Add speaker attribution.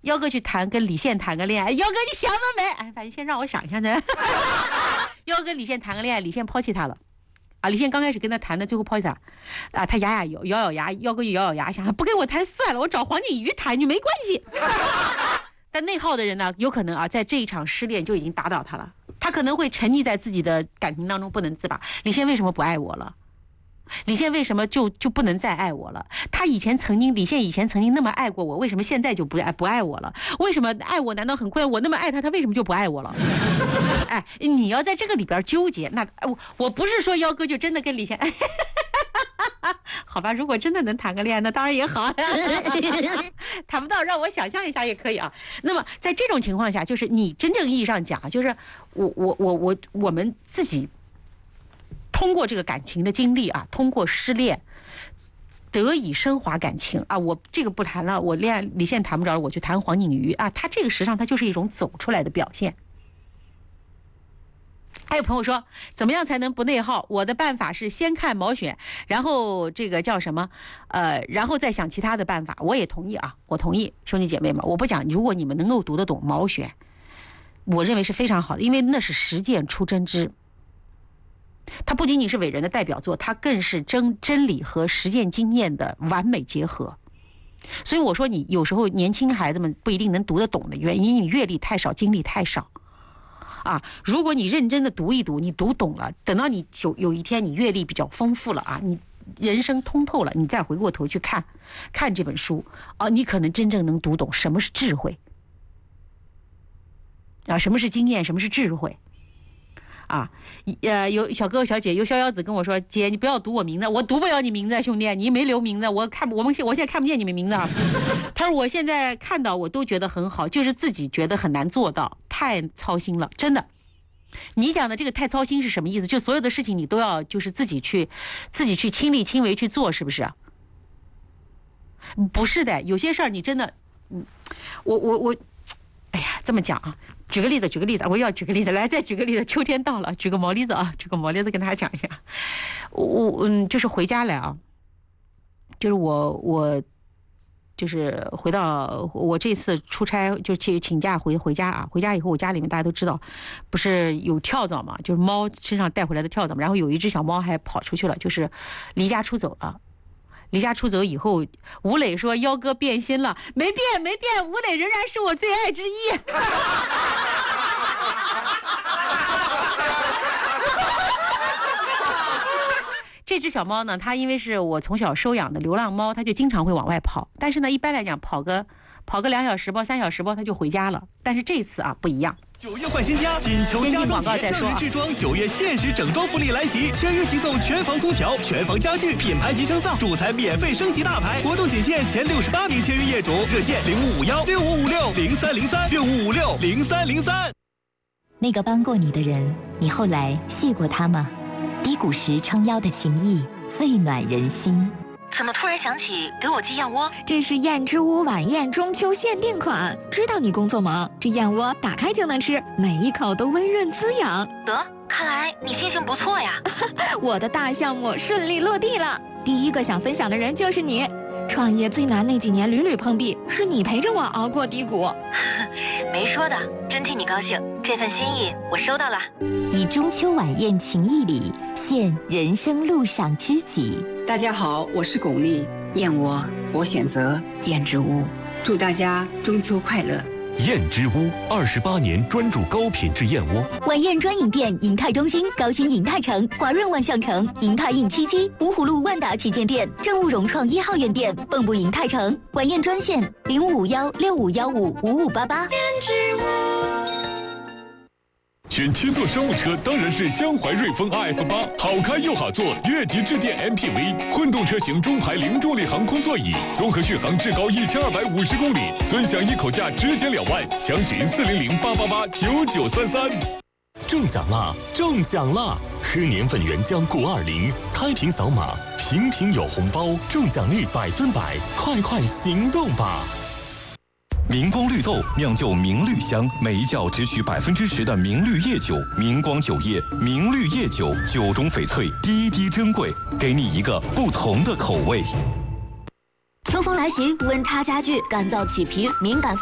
Speaker 1: 幺哥去跟李现谈个恋爱，幺哥你想得美！哎，反正先让我想一下呢。幺哥跟李现谈个恋爱，李现抛弃他了。啊，李现刚开始跟他谈的，最后抛弃他。啊，他咬牙，幺哥就咬牙，想不跟我谈算了，我找黄景瑜谈就没关系。但内耗的人呢，有可能啊，在这一场失恋就已经打倒他了。他可能会沉溺在自己的感情当中不能自拔。李现为什么不爱我了？李现为什么就不能再爱我了？李现以前曾经那么爱过我，为什么现在就不爱我了？为什么爱我难道很快？我那么爱他，他为什么就不爱我了？哎，你要在这个里边纠结，那我不是说幺哥就真的跟李现。好吧，如果真的能谈个恋爱，那当然也好。谈不到，让我想象一下也可以啊。那么在这种情况下，就是你真正意义上讲，就是我们自己通过这个感情的经历啊，通过失恋得以升华感情啊。我这个不谈了，我恋爱李现谈不着了，我去谈黄景瑜啊。他这个实际上他就是一种走出来的表现。还有朋友说，怎么样才能不内耗？我的办法是先看毛选，然后这个叫什么？然后再想其他的办法。我也同意啊，我同意，兄弟姐妹们，我不讲。如果你们能够读得懂毛选，我认为是非常好的，因为那是实践出真知。它不仅仅是伟人的代表作，它更是真理和实践经验的完美结合。所以我说，你有时候年轻孩子们不一定能读得懂的原因，你阅历太少，经历太少。啊，如果你认真的读一读，你读懂了，等到你有一天你阅历比较丰富了啊，你人生通透了，你再回过头去看这本书啊，你可能真正能读懂什么是智慧啊，什么是经验，什么是智慧啊。有小哥哥小姐，有逍遥子跟我说，姐你不要读我名字，我读不了你名字，兄弟，你没留名字，我现在看不见你们名字啊。他说我现在看到我都觉得很好，就是自己觉得很难做到，太操心了，真的。你讲的这个太操心是什么意思？就所有的事情你都要就是自己去亲力亲为去做，是不是？不是的，有些事儿你真的，我，哎呀，这么讲啊，举个例子，我又要举个例子，来再举个例子，秋天到了，举个毛例子啊，跟大家讲一下，就是回家来啊，就是我。就是回到我这次出差就去请假回家啊，回家以后我家里面大家都知道，不是有跳蚤嘛，就是猫身上带回来的跳蚤嘛，然后有一只小猫还跑出去了，就是离家出走了。离家出走以后，吴磊说幺哥变心了，没变，吴磊仍然是我最爱之一。这只小猫呢，它因为是我从小收养的流浪猫，它就经常会往外跑。但是呢，一般来讲，跑个2小时包、3小时包，它就回家了。但是这次啊不一样。
Speaker 2: 9月换新家，锦秋家装节假日置装，9月限时整装福利来袭，签约即送全房空调、全房家具、品牌集成灶，主材免费升级大牌，活动仅限前68名签约业主，热线05516556030365560303。
Speaker 3: 那个帮过你的人，你后来谢过他吗？低谷时撑腰的情谊最暖人心。
Speaker 4: 怎么突然想起给我寄燕窝？
Speaker 5: 这是燕之屋晚宴中秋限定款，知道你工作忙，这燕窝打开就能吃，每一口都温润滋养。
Speaker 4: 得，看来你心情不错呀。
Speaker 5: 我的大项目顺利落地了，第一个想分享的人就是你。创业最难那几年屡屡碰壁，是你陪着我熬过低谷。
Speaker 4: 没说的，真替你高兴，这份心意我收到了。
Speaker 3: 以中秋晚宴情谊礼，献人生路上知己。
Speaker 6: 大家好，我是巩俐，燕窝我选择燕之屋，祝大家中秋快乐。
Speaker 7: 燕之屋28年专注高品质燕窝。
Speaker 3: 晚宴专营店：银泰中心、高新银泰城、华润万象城、银泰印77、芜湖路万达旗舰店、正务融创1号院店、蚌埠银泰城。晚宴专线0551655588。
Speaker 4: 燕之屋。
Speaker 7: 选7座商务车当然是江淮瑞风 RF8，好开又好坐，越级致电 MPV， 混动车型中排零重力航空座椅，综合续航至高1250公里，尊享一口价直接2万，详询40088889933。中奖啦！中奖啦！喝年份原浆920，开瓶扫码，瓶瓶有红包，中奖率100%，快行动吧！
Speaker 8: 明光绿豆酿就明绿香，每一窖只取10%的明绿叶酒。明光酒业明绿叶酒，酒中翡翠，滴滴珍贵，给你一个不同的口味。
Speaker 9: 秋风来袭，温差加剧，干燥起皮，敏感。